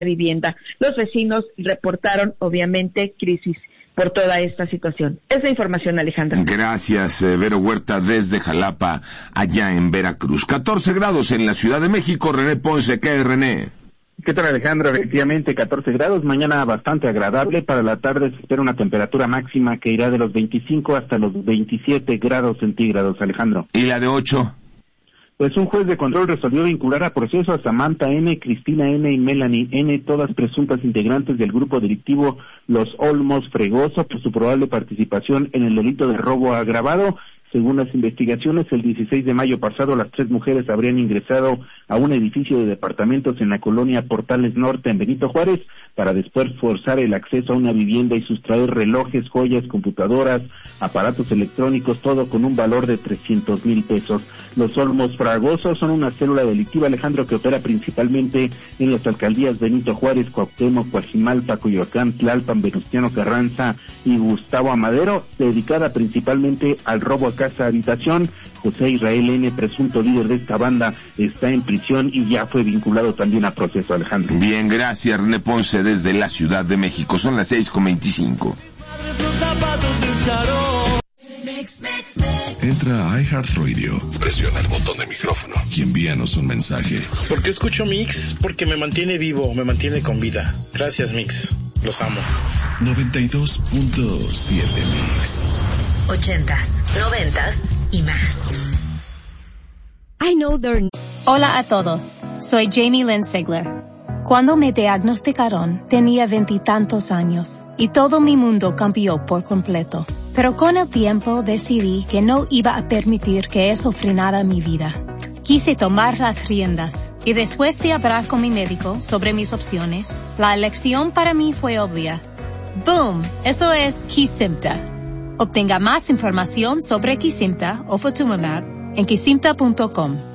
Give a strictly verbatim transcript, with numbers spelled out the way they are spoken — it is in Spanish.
vivienda. Los vecinos reportaron, obviamente, crisis por toda esta situación. Es la información, Alejandra. Gracias, eh, Vero Huerta, desde Jalapa, allá en Veracruz. catorce grados en la Ciudad de México. René Ponce, ¿qué es, René? ¿Qué tal, Alejandro? Efectivamente, catorce grados, mañana bastante agradable. Para la tarde se espera una temperatura máxima que irá de los veinticinco hasta los veintisiete grados centígrados, Alejandro. ¿Y la de ocho? Pues un juez de control resolvió vincular a proceso a Samantha N., Cristina N. y Melanie N., todas presuntas integrantes del grupo delictivo Los Olmos Fregoso, por su probable participación en el delito de robo agravado. Según las investigaciones, el dieciséis de mayo pasado, las tres mujeres habrían ingresado a un edificio de departamentos en la colonia Portales Norte, en Benito Juárez, para después forzar el acceso a una vivienda y sustraer relojes, joyas, computadoras, aparatos electrónicos, todo con un valor de trescientos mil pesos. Los Olmos Fragosos son una célula delictiva, Alejandro, que opera principalmente en las alcaldías Benito Juárez, Cuauhtémoc, Coajimalpa, Coyoacán, Tlalpan, Venustiano Carranza y Gustavo Amadero, dedicada principalmente al robo a casa habitación. José Israel N., presunto líder de esta banda, está en prisión y ya fue vinculado también a proceso, Alejandro. Bien, gracias, René Ponce, desde la Ciudad de México. Son las seis con veinticinco. Entra a iHeartRadio, presiona el botón de micrófono y envíanos un mensaje. ¿Por qué escucho Mix? Porque me mantiene vivo, me mantiene con vida. Gracias, Mix. Los amo. noventa y dos punto siete Mix. Ochentas, noventas y más. I know they're... Hola a todos, soy Jamie Lynn Sigler. Cuando me diagnosticaron, tenía veintitantos años y todo mi mundo cambió por completo. Pero con el tiempo decidí que no iba a permitir que eso frenara mi vida. Quise tomar las riendas y después de hablar con mi médico sobre mis opciones, la elección para mí fue obvia. ¡Boom! Eso es Kesimpta. Obtenga más información sobre Kesimpta o Ofatumumab en kesimpta punto com.